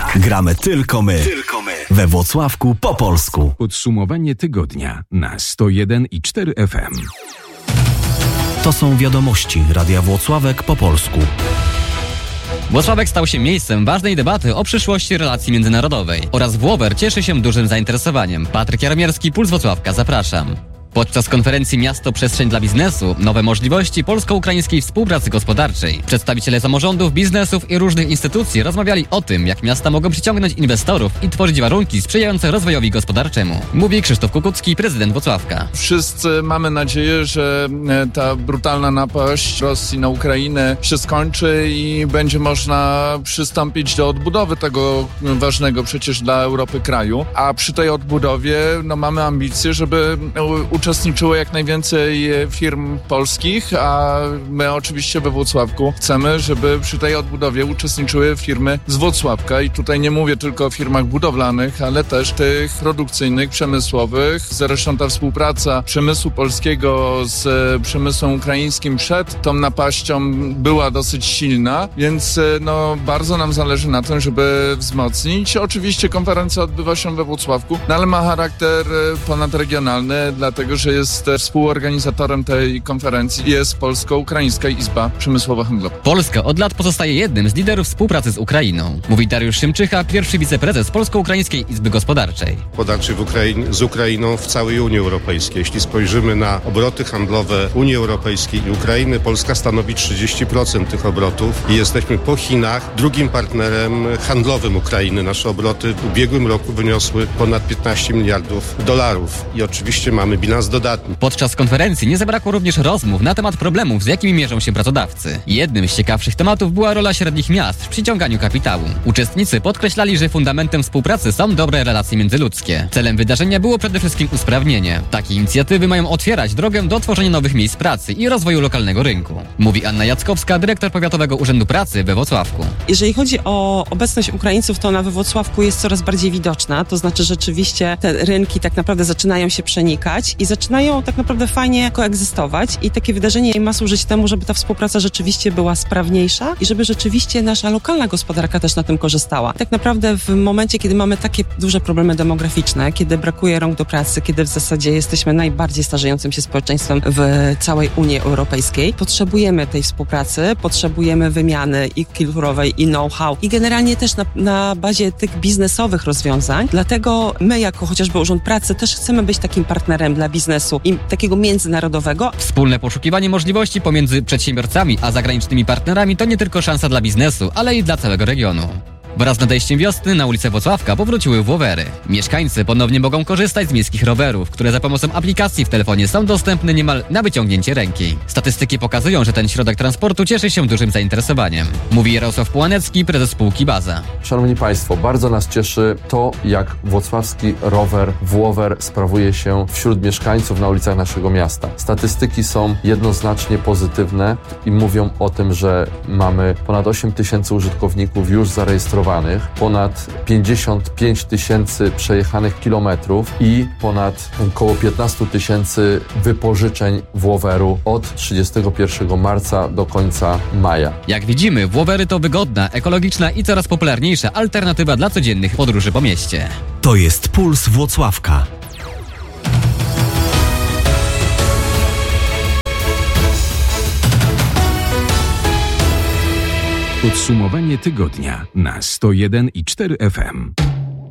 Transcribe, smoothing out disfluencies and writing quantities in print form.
Gramy tylko my. We Włocławku po polsku. Podsumowanie tygodnia na 101,4 FM. To są wiadomości Radia Włocławek po polsku. Włocławek stał się miejscem ważnej debaty o przyszłości relacji międzynarodowej oraz Włover cieszy się dużym zainteresowaniem. Patryk Jaromierski, Puls Włocławka, zapraszam. Podczas konferencji Miasto Przestrzeń dla Biznesu – Nowe możliwości polsko-ukraińskiej współpracy gospodarczej przedstawiciele samorządów, biznesów i różnych instytucji rozmawiali o tym, jak miasta mogą przyciągnąć inwestorów i tworzyć warunki sprzyjające rozwojowi gospodarczemu. Mówi Krzysztof Kukucki, prezydent Włocławka. Wszyscy mamy nadzieję, że ta brutalna napaść Rosji na Ukrainę się skończy i będzie można przystąpić do odbudowy tego ważnego przecież dla Europy kraju. A przy tej odbudowie mamy ambicje, żeby uczestniczyło jak najwięcej firm polskich, a my oczywiście we Włocławku chcemy, żeby przy tej odbudowie uczestniczyły firmy z Włocławka i tutaj nie mówię tylko o firmach budowlanych, ale też tych produkcyjnych, przemysłowych. Zresztą ta współpraca przemysłu polskiego z przemysłem ukraińskim przed tą napaścią była dosyć silna, więc bardzo nam zależy na tym, żeby wzmocnić. Oczywiście konferencja odbywa się we Włocławku, ale ma charakter ponadregionalny, dlatego że jest współorganizatorem tej konferencji jest Polsko-Ukraińska Izba Przemysłowo-Handlowa. Polska od lat pozostaje jednym z liderów współpracy z Ukrainą. Mówi Dariusz Szymczycha, pierwszy wiceprezes Polsko-Ukraińskiej Izby Gospodarczej. Z Ukrainą w całej Unii Europejskiej. Jeśli spojrzymy na obroty handlowe Unii Europejskiej i Ukrainy, Polska stanowi 30% tych obrotów i jesteśmy po Chinach drugim partnerem handlowym Ukrainy. Nasze obroty w ubiegłym roku wyniosły ponad $15 miliardów i oczywiście mamy bilans dodatni. Podczas konferencji nie zabrakło również rozmów na temat problemów, z jakimi mierzą się pracodawcy. Jednym z ciekawszych tematów była rola średnich miast w przyciąganiu kapitału. Uczestnicy podkreślali, że fundamentem współpracy są dobre relacje międzyludzkie. Celem wydarzenia było przede wszystkim usprawnienie. Takie inicjatywy mają otwierać drogę do tworzenia nowych miejsc pracy i rozwoju lokalnego rynku. Mówi Anna Jackowska, dyrektor Powiatowego Urzędu Pracy we Włocławku. Jeżeli chodzi o obecność Ukraińców, to ona we Włocławku jest coraz bardziej widoczna. To znaczy rzeczywiście te rynki tak naprawdę zaczynają się przenikać i zaczynają tak naprawdę fajnie koegzystować i takie wydarzenie ma służyć temu, żeby ta współpraca rzeczywiście była sprawniejsza i żeby rzeczywiście nasza lokalna gospodarka też na tym korzystała. Tak naprawdę w momencie, kiedy mamy takie duże problemy demograficzne, kiedy brakuje rąk do pracy, kiedy w zasadzie jesteśmy najbardziej starzejącym się społeczeństwem w całej Unii Europejskiej, potrzebujemy tej współpracy, potrzebujemy wymiany i kulturowej, i know-how i generalnie też na bazie tych biznesowych rozwiązań. Dlatego my jako chociażby Urząd Pracy też chcemy być takim partnerem dla biznesu i takiego międzynarodowego. Wspólne poszukiwanie możliwości pomiędzy przedsiębiorcami a zagranicznymi partnerami to nie tylko szansa dla biznesu, ale i dla całego regionu. Wraz z nadejściem wiosny na ulicę Włocławka powróciły Włowery. Mieszkańcy ponownie mogą korzystać z miejskich rowerów, które za pomocą aplikacji w telefonie są dostępne niemal na wyciągnięcie ręki. Statystyki pokazują, że ten środek transportu cieszy się dużym zainteresowaniem. Mówi Jarosław Pułanecki, prezes spółki Baza. Szanowni Państwo, bardzo nas cieszy to, jak włocławski rower Włover sprawuje się wśród mieszkańców na ulicach naszego miasta. Statystyki są jednoznacznie pozytywne i mówią o tym, że mamy ponad 8 000 użytkowników już zarejestrowanych, ponad 55 000 przejechanych kilometrów i ponad około 15 000 wypożyczeń Włoveru od 31 marca do końca maja. Jak widzimy, Włovery to wygodna, ekologiczna i coraz popularniejsza alternatywa dla codziennych podróży po mieście. To jest Puls Włocławka. Podsumowanie tygodnia na 101,4 FM.